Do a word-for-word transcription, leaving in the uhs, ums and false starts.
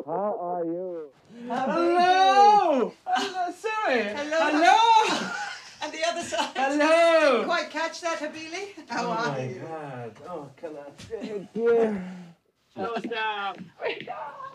How are you? Hello! Hello, sorry. Hello. Hello! And the other side. Hello! Didn't quite catch that, Habili. How Oh are my you? God. Oh, can I take you? Close down. Wake up!